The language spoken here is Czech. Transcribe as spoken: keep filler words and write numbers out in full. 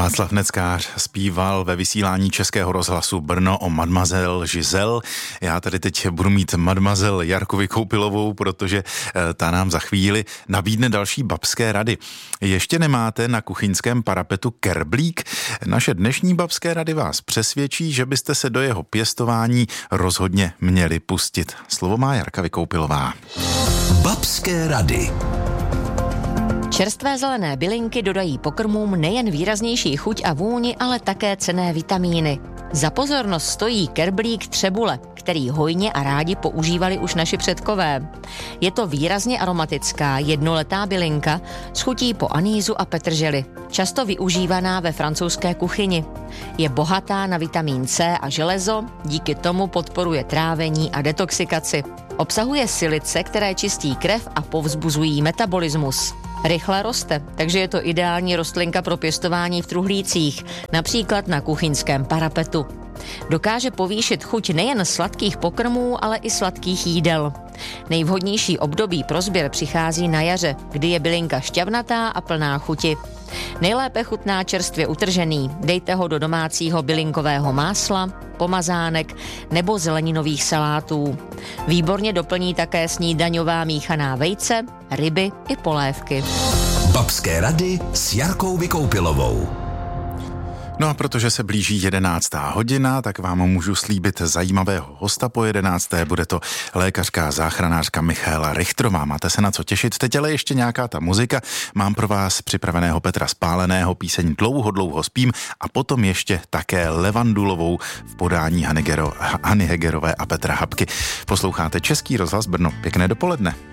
Václav Neckář zpíval ve vysílání Českého rozhlasu Brno o Mademoiselle Giselle. Já tady teď budu mít Mademoiselle Jarku Vykoupilovou, protože ta nám za chvíli nabídne další babské rady. Ještě nemáte na kuchyňském parapetu kerblík? Naše dnešní babské rady vás přesvědčí, že byste se do jeho pěstování rozhodně měli pustit. Slovo má Jarka Vykoupilová. Babské rady. Čerstvé zelené bylinky dodají pokrmům nejen výraznější chuť a vůni, ale také cenné vitamíny. Za pozornost stojí kerblík třebule, který hojně a rádi používali už naši předkové. Je to výrazně aromatická, jednoletá bylinka s chutí po anýzu a petrželi, často využívaná ve francouzské kuchyni. Je bohatá na vitamin C a železo, díky tomu podporuje trávení a detoxikaci. Obsahuje silice, které čistí krev a povzbuzují metabolismus. Rychle roste, takže je to ideální rostlinka pro pěstování v truhlících, například na kuchyňském parapetu. Dokáže povýšit chuť nejen sladkých pokrmů, ale i sladkých jídel. Nejvhodnější období pro sběr přichází na jaře, kdy je bylinka šťavnatá a plná chuti. Nejlépe chutná čerstvě utržený, dejte ho do domácího bylinkového másla, pomazánek nebo zeleninových salátů. Výborně doplní také snídaňová míchaná vejce, ryby i polévky. Babské rady s Jarkou Vykoupilovou. No a protože se blíží jedenáctá hodina, tak vám můžu slíbit zajímavého hosta po jedenácté. Bude to lékařská záchranářka Michaela Richtrová. Máte se na co těšit. Teď ale ještě nějaká ta muzika. Mám pro vás připraveného Petra Spáleného, píseň Dlouho, dlouho spím a potom ještě také Levandulovou v podání Hany, Gero, Hany Hegerové a Petra Habky. Posloucháte Český rozhlas Brno. Pěkné dopoledne.